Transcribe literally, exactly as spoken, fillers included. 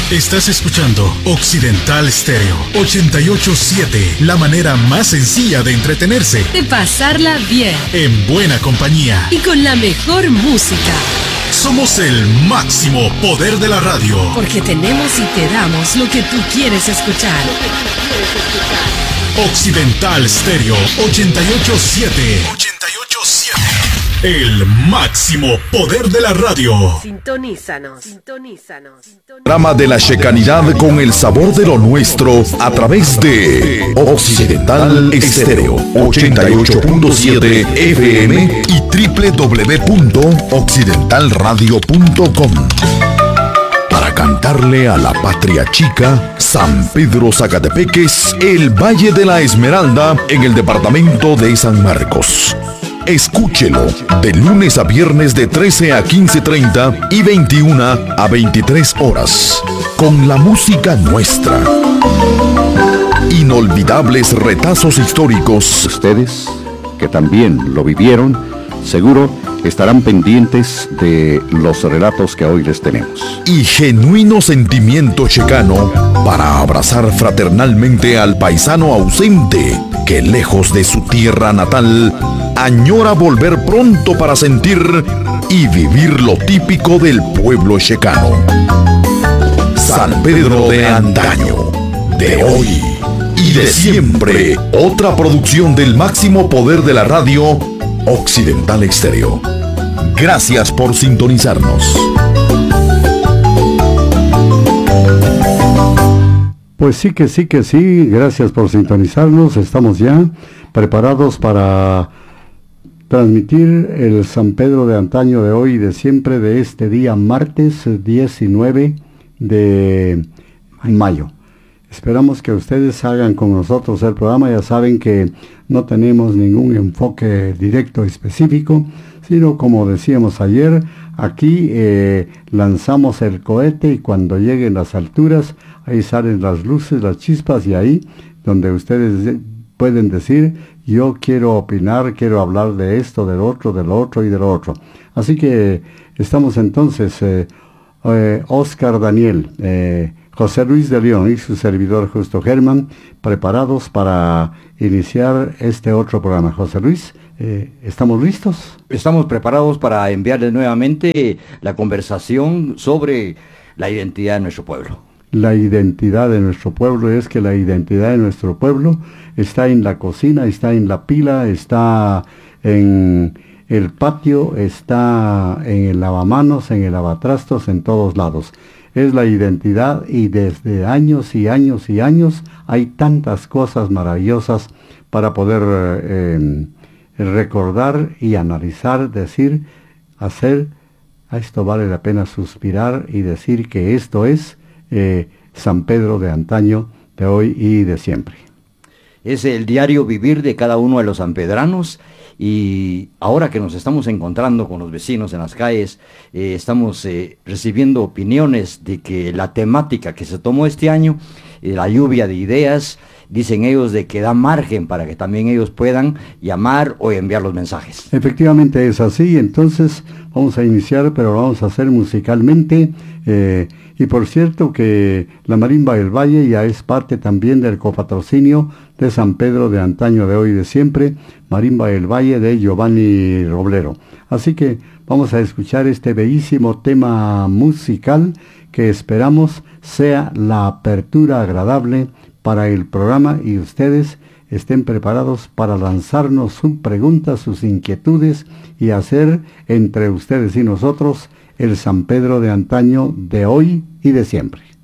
Estás escuchando Occidental Stereo ochenta y ocho punto siete, la manera más sencilla de entretenerse, de pasarla bien, en buena compañía y con la mejor música. Somos el máximo poder de la radio, porque tenemos y te damos lo que tú quieres escuchar. Occidental Stereo ochenta y ocho punto siete. ochenta y ocho punto siete. El máximo poder de la radio. Sintonízanos. Sintonízanos. Programa de la checanidad con el sabor de lo nuestro a través de Occidental Stereo ochenta y ocho punto siete F M y doble u doble u doble u punto occidental radio punto com. Para cantarle a la patria chica, San Pedro Zacatepeques, el Valle de la Esmeralda, en el departamento de San Marcos. Escúchelo de lunes a viernes de trece a quince treinta y veintiuno a veintitrés horas, con la música nuestra. Inolvidables retazos históricos. Ustedes, que también lo vivieron, seguro estarán pendientes de los relatos que hoy les tenemos. Y genuino sentimiento checano para abrazar fraternalmente al paisano ausente que, lejos de su tierra natal, añora volver pronto para sentir y vivir lo típico del pueblo checano. San Pedro de antaño, de hoy y de siempre. Otra producción del máximo poder de la radio, Occidental Stereo. Gracias por sintonizarnos. Pues sí que sí que sí, gracias por sintonizarnos. Estamos ya preparados para transmitir el San Pedro de antaño, de hoy y de siempre, de este día martes diecinueve de mayo. Esperamos que ustedes hagan con nosotros el programa. Ya saben que no tenemos ningún enfoque directo específico, sino, como decíamos ayer, aquí eh, lanzamos el cohete y cuando lleguen las alturas, ahí salen las luces, las chispas, y ahí donde ustedes pueden decir: yo quiero opinar, quiero hablar de esto, del otro, del otro y del otro. Así que estamos entonces, eh, eh, Oscar Daniel, eh, José Luis de León y su servidor Justo Germán, preparados para iniciar este otro programa. José Luis, eh, ¿estamos listos? Estamos preparados para enviarles nuevamente la conversación sobre la identidad de nuestro pueblo. La identidad de nuestro pueblo es que la identidad de nuestro pueblo está en la cocina, está en la pila, está en el patio, está en el lavamanos, en el lavatrastos, en todos lados. Es la identidad, y desde años y años y años hay tantas cosas maravillosas para poder eh, recordar y analizar, decir, hacer. A esto vale la pena suspirar y decir que esto es eh, San Pedro de antaño, de hoy y de siempre. Es el diario vivir de cada uno de los sanpedranos. Y ahora que nos estamos encontrando con los vecinos en las calles, eh, estamos eh, recibiendo opiniones de que la temática que se tomó este año, eh, la lluvia de ideas, dicen ellos de que da margen para que también ellos puedan llamar o enviar los mensajes. Efectivamente es así. Entonces vamos a iniciar, pero lo vamos a hacer musicalmente. Eh, y por cierto que la Marimba del Valle ya es parte también del copatrocinio de San Pedro de antaño, de hoy y de siempre, Marimba del Valle de Giovanni Roblero. Así que vamos a escuchar este bellísimo tema musical que esperamos sea la apertura agradable para el programa y ustedes estén preparados para lanzarnos sus preguntas, sus inquietudes y hacer entre ustedes y nosotros el San Pedro de antaño, de hoy y de siempre.